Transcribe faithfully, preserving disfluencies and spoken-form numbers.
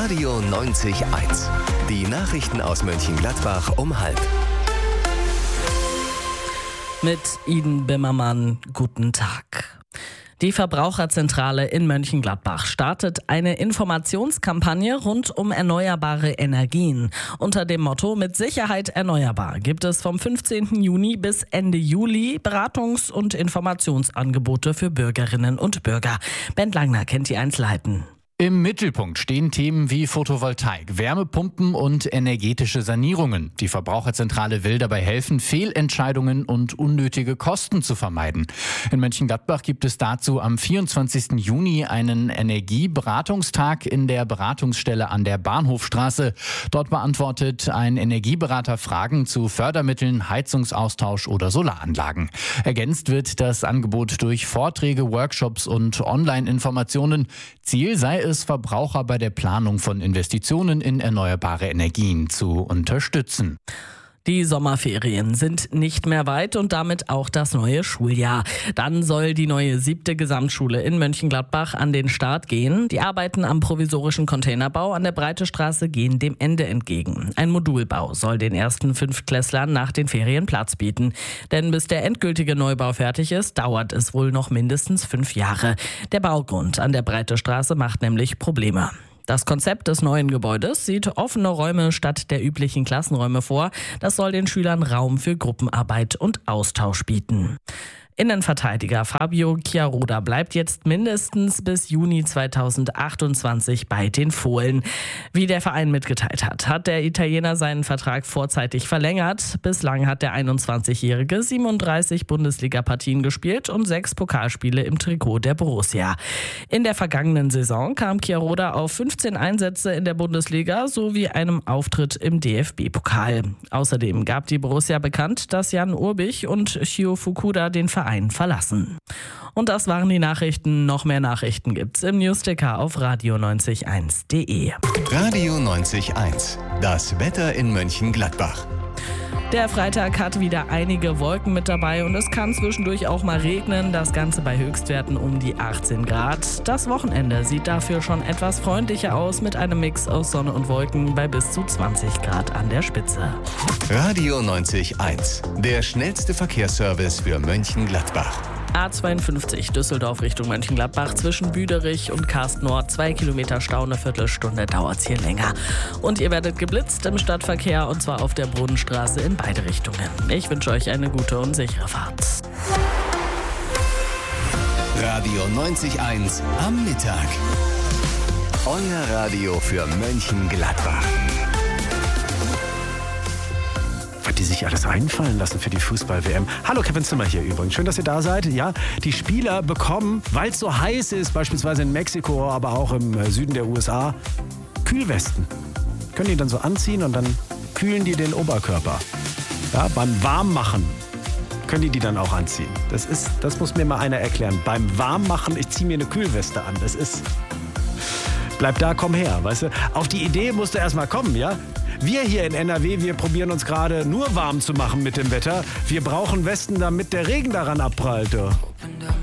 Radio neunzig eins. Die Nachrichten aus Mönchengladbach um halb. Mit Iden Bimmermann, guten Tag. Die Verbraucherzentrale in Mönchengladbach startet eine Informationskampagne rund um erneuerbare Energien. Unter dem Motto "Mit Sicherheit erneuerbar" gibt es vom fünfzehnten Juni bis Ende Juli Beratungs- und Informationsangebote für Bürgerinnen und Bürger. Bent Langner kennt die Einzelheiten. Im Mittelpunkt stehen Themen wie Photovoltaik, Wärmepumpen und energetische Sanierungen. Die Verbraucherzentrale will dabei helfen, Fehlentscheidungen und unnötige Kosten zu vermeiden. In Mönchengladbach gibt es dazu am vierundzwanzigsten Juni einen Energieberatungstag in der Beratungsstelle an der Bahnhofstraße. Dort beantwortet ein Energieberater Fragen zu Fördermitteln, Heizungsaustausch oder Solaranlagen. Ergänzt wird das Angebot durch Vorträge, Workshops und Online-Informationen. Ziel sei es, Verbraucher bei der Planung von Investitionen in erneuerbare Energien zu unterstützen. Die Sommerferien sind nicht mehr weit und damit auch das neue Schuljahr. Dann soll die neue siebte Gesamtschule in Mönchengladbach an den Start gehen. Die Arbeiten am provisorischen Containerbau an der Breitestraße gehen dem Ende entgegen. Ein Modulbau soll den ersten Fünftklässlern nach den Ferien Platz bieten. Denn bis der endgültige Neubau fertig ist, dauert es wohl noch mindestens fünf Jahre. Der Baugrund an der Breitestraße macht nämlich Probleme. Das Konzept des neuen Gebäudes sieht offene Räume statt der üblichen Klassenräume vor. Das soll den Schülern Raum für Gruppenarbeit und Austausch bieten. Innenverteidiger Fabio Chiaroda bleibt jetzt mindestens bis Juni zweitausendachtundzwanzig bei den Fohlen. Wie der Verein mitgeteilt hat, hat der Italiener seinen Vertrag vorzeitig verlängert. Bislang hat der einundzwanzigjährige siebenunddreißig Bundesliga-Partien gespielt und sechs Pokalspiele im Trikot der Borussia. In der vergangenen Saison kam Chiaroda auf fünfzehn Einsätze in der Bundesliga sowie einem Auftritt im D F B-Pokal. Außerdem gab die Borussia bekannt, dass Jan Urbich und Shio Fukuda den Verein verlassen. Und das waren die Nachrichten. Noch mehr Nachrichten gibt's im Newsticker auf radio neunzig eins punkt de. Radio neunzig eins. Das Wetter in Mönchengladbach. Der Freitag hat wieder einige Wolken mit dabei und es kann zwischendurch auch mal regnen. Das Ganze bei Höchstwerten um die achtzehn Grad. Das Wochenende sieht dafür schon etwas freundlicher aus mit einem Mix aus Sonne und Wolken bei bis zu zwanzig Grad an der Spitze. Radio neunzig eins. Der schnellste Verkehrsservice für Mönchengladbach. A zweiundfünfzig Düsseldorf Richtung Mönchengladbach zwischen Büderich und Karstnord. Zwei Kilometer Stau, eine Viertelstunde dauert's hier länger. Und ihr werdet geblitzt im Stadtverkehr und zwar auf der Brunnenstraße in beide Richtungen. Ich wünsche euch eine gute und sichere Fahrt. Radio neunzig eins am Mittag. Euer Radio für Mönchengladbach. Die sich alles einfallen lassen für die Fußball-W M. Hallo, Kevin Zimmer hier übrigens. Schön, dass ihr da seid. Ja, die Spieler bekommen, weil es so heiß ist, beispielsweise in Mexiko, aber auch im Süden der U S A, Kühlwesten. Können die dann so anziehen und dann kühlen die den Oberkörper. Ja, beim Warmmachen können die die dann auch anziehen. Das ist, das muss mir mal einer erklären. Beim Warmmachen, ich ziehe mir eine Kühlweste an. Das ist, bleib da, komm her, weißt du. Auf die Idee musst du erst mal kommen, ja. Wir hier in N R W, wir probieren uns gerade nur warm zu machen mit dem Wetter. Wir brauchen Westen, damit der Regen daran abprallt.